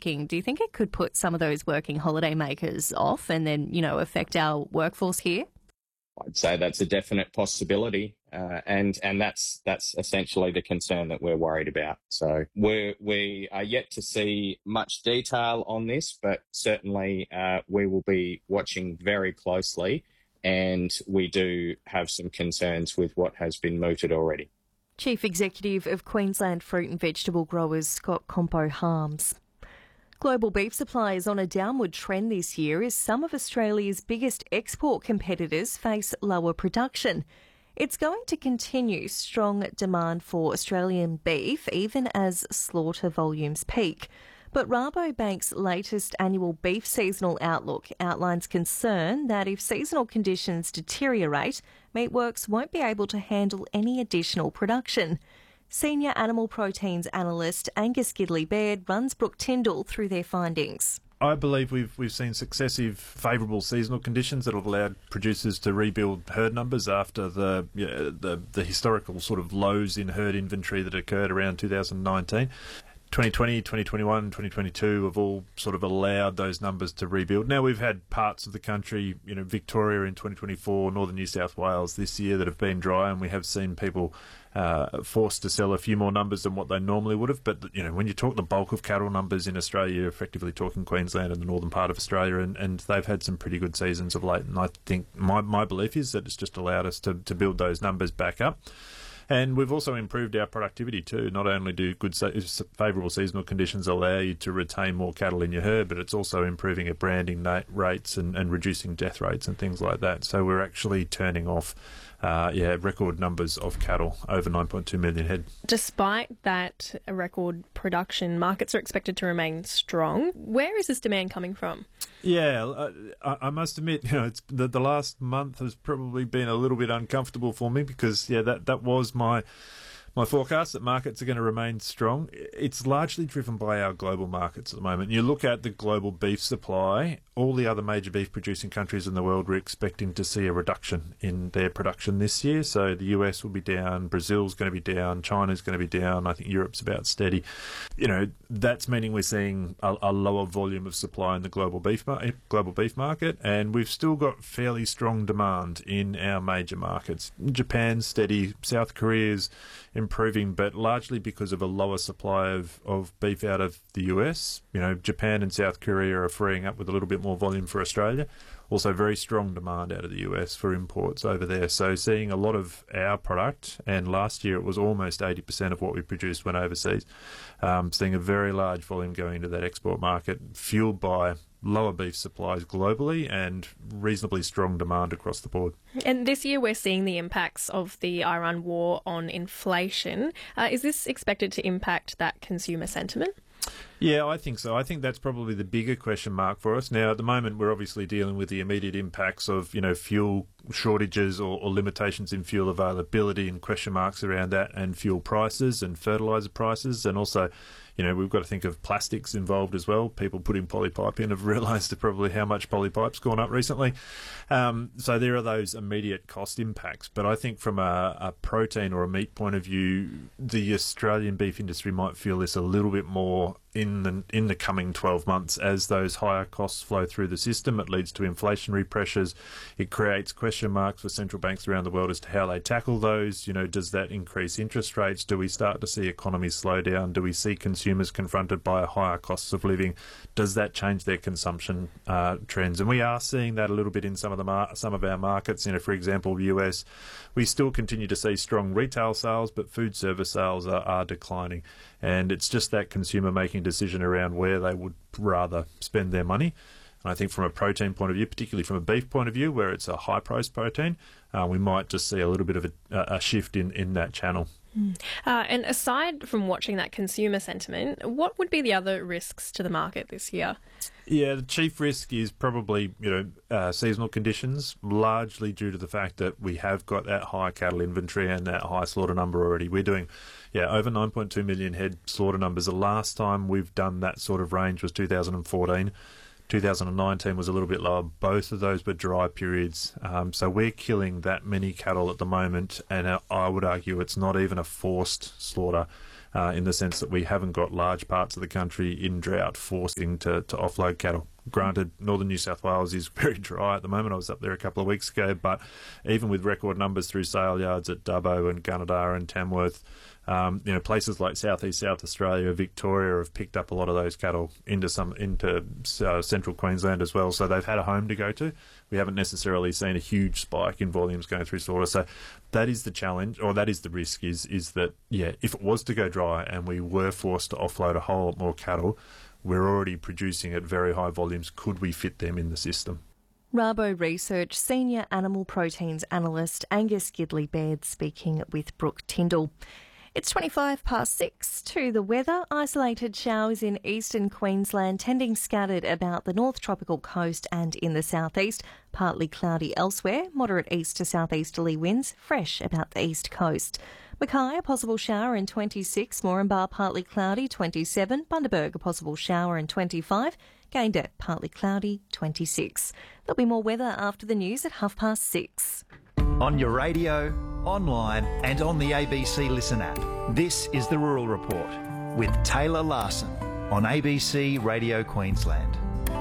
King, do you think it could put some of those working holiday makers off and then, affect our workforce here? I'd say that's a definite possibility, and that's essentially the concern that we're worried about. So we are yet to see much detail on this, but certainly we will be watching very closely, and we do have some concerns with what has been mooted already. Chief Executive of Queensland Fruit and Vegetable Growers, Scott Compo-Harms. Global beef supply is on a downward trend this year as some of Australia's biggest export competitors face lower production. It's going to continue strong demand for Australian beef even as slaughter volumes peak. But Rabobank's latest annual beef seasonal outlook outlines concern that if seasonal conditions deteriorate, Meatworks won't be able to handle any additional production. Senior animal proteins analyst Angus Gidley-Baird runs Brooke Tyndall through their findings. I believe we've seen successive favourable seasonal conditions that have allowed producers to rebuild herd numbers after the historical sort of lows in herd inventory that occurred around 2019. 2020, 2021, 2022 have all sort of allowed those numbers to rebuild. Now we've had parts of the country, Victoria in 2024, northern New South Wales this year that have been dry, and we have seen people forced to sell a few more numbers than what they normally would have. But, when you talk the bulk of cattle numbers in Australia, you're effectively talking Queensland and the northern part of Australia, and they've had some pretty good seasons of late. And I think my belief is that it's just allowed us to build those numbers back up. And we've also improved our productivity too. Not only do good favourable seasonal conditions allow you to retain more cattle in your herd, but it's also improving your branding rates and reducing death rates and things like that. So we're actually turning off record numbers of cattle, over 9.2 million head. Despite that record production, markets are expected to remain strong. Where is this demand coming from? Yeah, I must admit, it's the last month has probably been a little bit uncomfortable for me because, that was my forecast that markets are going to remain strong. It's largely driven by our global markets at the moment. You look at the global beef supply, all the other major beef producing countries in the world were expecting to see a reduction in their production this year. So the US will be down, Brazil's going to be down, China's going to be down, I think Europe's about steady. That's meaning we're seeing a lower volume of supply in the global beef market, and we've still got fairly strong demand in our major markets. Japan's steady, South Korea's improving, but largely because of a lower supply of beef out of the US. Japan and South Korea are freeing up with a little bit more volume for Australia. Also very strong demand out of the US for imports over there. So seeing a lot of our product, and last year it was almost 80% of what we produced went overseas. Seeing a very large volume going into that export market, fueled by lower beef supplies globally and reasonably strong demand across the board. And this year we're seeing the impacts of the Iran war on inflation. Is this expected to impact that consumer sentiment? Yeah, I think so. I think that's probably the bigger question mark for us. Now, at the moment, we're obviously dealing with the immediate impacts of, fuel shortages or limitations in fuel availability and question marks around that, and fuel prices and fertiliser prices. And also, we've got to think of plastics involved as well. People putting polypipe in have realised probably how much polypipe's gone up recently. So there are those immediate cost impacts. But I think from a protein or a meat point of view, the Australian beef industry might feel this a little bit more in the coming 12 months as those higher costs flow through the system. It leads to inflationary pressures. It creates question marks for central banks around the world as to how they tackle those. Does that increase interest rates? Do we start to see economies slow down? Do we see consumers confronted by higher costs of living? Does that change their consumption trends? And we are seeing that a little bit in some of our markets. For example, the US, we still continue to see strong retail sales, but food service sales are declining. And it's just that consumer making a decision around where they would rather spend their money. And I think from a protein point of view, particularly from a beef point of view, where it's a high-priced protein, we might just see a little bit of a shift in that channel. And aside from watching that consumer sentiment, what would be the other risks to the market this year? Yeah, the chief risk is probably, seasonal conditions, largely due to the fact that we have got that high cattle inventory and that high slaughter number already. We're doing, over 9.2 million head slaughter numbers. The last time we've done that sort of range was 2014. 2019 was a little bit lower. Both of those were dry periods. So we're killing that many cattle at the moment, and I would argue it's not even a forced slaughter. in the sense that we haven't got large parts of the country in drought forcing to offload cattle. Granted, northern New South Wales is very dry at the moment. I was up there a couple of weeks ago, but even with record numbers through sale yards at Dubbo and Gunnedah and Tamworth, places like southeast South Australia, Victoria have picked up a lot of those cattle into central Queensland as well. So they've had a home to go to. We haven't necessarily seen a huge spike in volumes going through slaughter. So that is the challenge, or that is the risk, is that, if it was to go dry and we were forced to offload a whole lot more cattle, we're already producing at very high volumes. Could we fit them in the system? Rabo Research Senior Animal Proteins Analyst Angus Gidley-Baird speaking with Brooke Tyndall. It's 25 past 6 to the weather. Isolated showers in eastern Queensland, tending scattered about the north tropical coast and in the southeast. Partly cloudy elsewhere. Moderate east to southeasterly winds, fresh about the east coast. Mackay, a possible shower in 26. Moranbah, partly cloudy, 27. Bundaberg, a possible shower in 25. Gayndah, partly cloudy, 26. There'll be more weather after the news at 6:30. On your radio, online and on the ABC Listen app. This is The Rural Report with Taylor Larson on ABC Radio Queensland.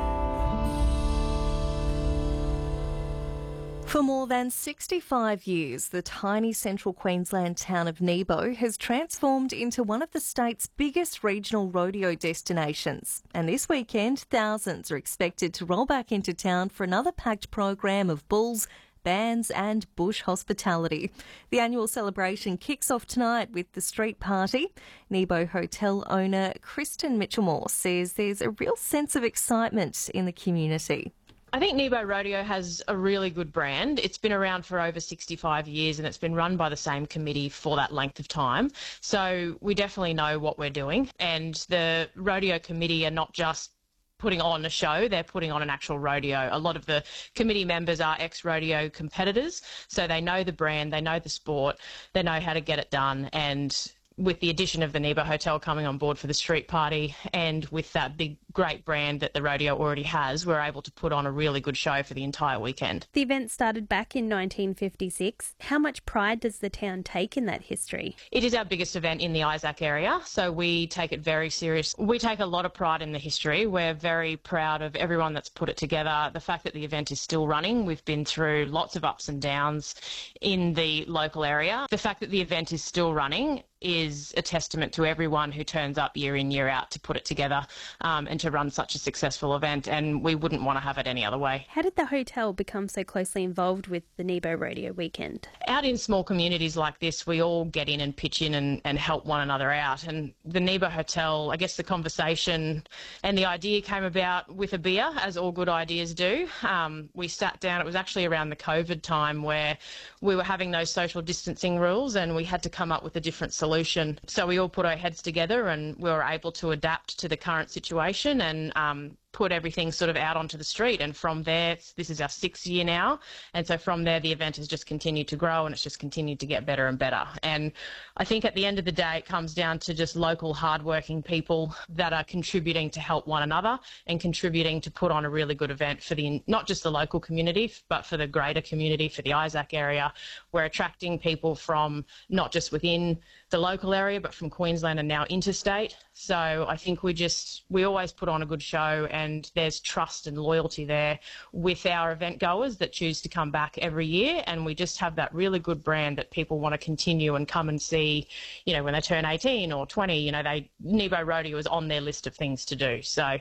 For more than 65 years, the tiny central Queensland town of Nebo has transformed into one of the state's biggest regional rodeo destinations. And this weekend, thousands are expected to roll back into town for another packed program of bulls, bands and bush hospitality. The annual celebration kicks off tonight with the street party. Nebo Hotel owner Kristen Mitchellmore says there's a real sense of excitement in the community. I think Nebo Rodeo has a really good brand. It's been around for over 65 years and it's been run by the same committee for that length of time. So we definitely know what we're doing. And the rodeo committee are not just putting on a show, they're putting on an actual rodeo. A lot of the committee members are ex-rodeo competitors, so they know the brand, they know the sport, they know how to get it done. And with the addition of the Nebo Hotel coming on board for the street party and with that big, great brand that the rodeo already has, we're able to put on a really good show for the entire weekend. The event started back in 1956. How much pride does the town take in that history? It is our biggest event in the Isaac area, so we take it very serious. We take a lot of pride in the history. We're very proud of everyone that's put it together. The fact that the event is still running, we've been through lots of ups and downs in the local area. The fact that the event is still running is a testament to everyone who turns up year in, year out to put it together and to run such a successful event, and we wouldn't want to have it any other way. How did the hotel become so closely involved with the Nebo Rodeo weekend? Out in small communities like this, we all get in and pitch in and help one another out. And the Nebo Hotel, I guess the conversation and the idea came about with a beer, as all good ideas do. We sat down, it was actually around the COVID time where we were having those social distancing rules and we had to come up with a different solution. So we all put our heads together and we were able to adapt to the current situation and put everything sort of out onto the street. And from there, this is our 6th year now. And so from there, the event has just continued to grow and it's just continued to get better and better. And I think at the end of the day, it comes down to just local hardworking people that are contributing to help one another and contributing to put on a really good event for not just the local community, but for the greater community, for the Isaac area. We're attracting people from not just within the local area, but from Queensland and now interstate. So I think we always put on a good show, and there's trust and loyalty there with our event goers that choose to come back every year. And we just have that really good brand that people want to continue and come and see, when they turn 18 or 20, Nebo Rodeo is on their list of things to do. So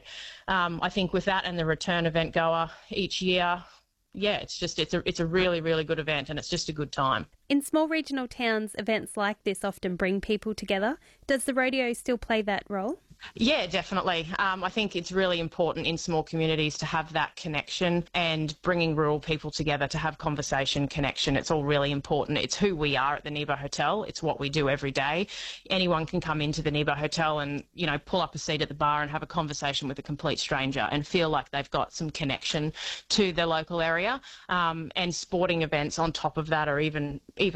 I think with that and the return event goer each year, it's a really, really good event and it's just a good time. In small regional towns, events like this often bring people together. Does the rodeo still play that role? Yeah, definitely. I think it's really important in small communities to have that connection and bringing rural people together to have conversation, connection. It's all really important. It's who we are at the Nebo Hotel. It's what we do every day. Anyone can come into the Nebo Hotel and, pull up a seat at the bar and have a conversation with a complete stranger and feel like they've got some connection to the local area. And sporting events on top of that are even